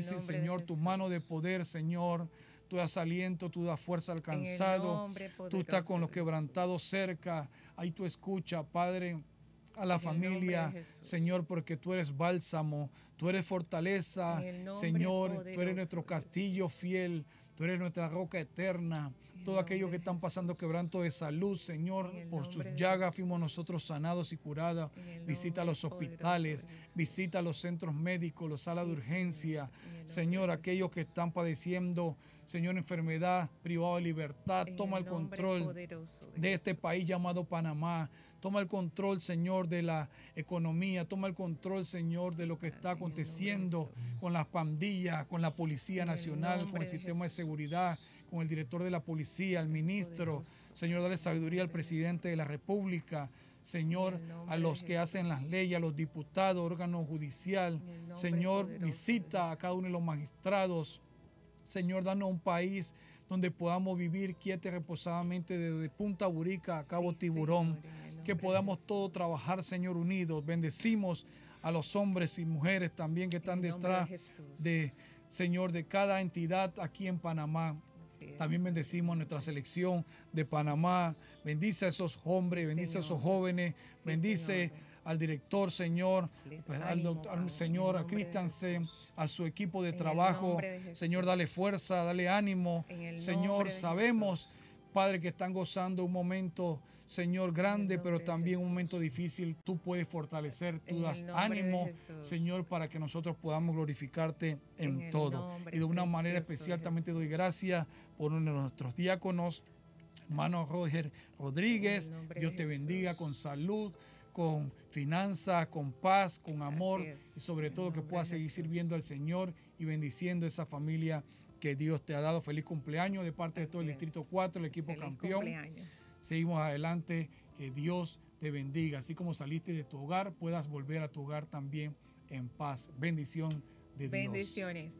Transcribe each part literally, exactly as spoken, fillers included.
difícil, Señor, tu mano de poder, Señor. Tú das aliento, tú das fuerza al cansado. Tú estás con los quebrantados cerca. Ahí tú escuchas, Padre, a la familia, Señor, porque tú eres bálsamo, tú eres fortaleza, Señor, poderoso, tú eres nuestro castillo fiel, tú eres nuestra roca eterna. Todo aquello que están pasando quebranto de salud, Señor, por sus llagas fuimos nosotros sanados y curados. Visita los hospitales, visita los centros médicos, las salas de urgencia, Señor, aquellos que están padeciendo, Señor, enfermedad, privado de libertad. Toma el control de este país llamado Panamá. Toma el control, Señor, de la economía. Toma el control, Señor, de lo que está aconteciendo con las pandillas, con la Policía Nacional, con el sistema de seguridad, con el director de la policía, el ministro. Señor, dale sabiduría al presidente de la República. Señor, a los que hacen las leyes, a los diputados, órgano judicial. Señor, visita a cada uno de los magistrados. Señor, danos un país donde podamos vivir quieta y reposadamente desde Punta Burica a Cabo sí, Tiburón. Señor, que podamos todos trabajar, Señor, unidos. Bendecimos a los hombres y mujeres también que están detrás de, de, Señor, de cada entidad aquí en Panamá. También bendecimos a nuestra selección de Panamá. Bendice a esos hombres, bendice a esos jóvenes, bendice al director, Señor, al, doctor, al Señor, a Christensen, a su equipo de trabajo. Señor, dale fuerza, dale ánimo. Señor, sabemos, Padre, que están gozando un momento, Señor, grande, pero también un momento difícil. Tú puedes fortalecer, tú das ánimo, Señor, para que nosotros podamos glorificarte en, en todo. Y de una manera especial también te doy gracias por uno de nuestros diáconos, hermano Roger Rodríguez. Dios te bendiga con salud, con finanzas, con paz, con amor y sobre todo que puedas seguir sirviendo al Señor y bendiciendo esa familia que Dios te ha dado. Feliz cumpleaños de parte de todo el Distrito cuatro, el equipo Feliz campeón. Cumpleaños. Seguimos adelante, que Dios te bendiga. Así como saliste de tu hogar, puedas volver a tu hogar también en paz. Bendición de Dios. Bendiciones.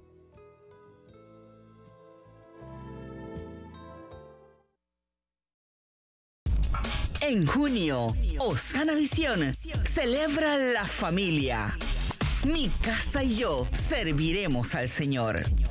En junio, Osana Visión celebra la familia. Mi casa y yo serviremos al Señor.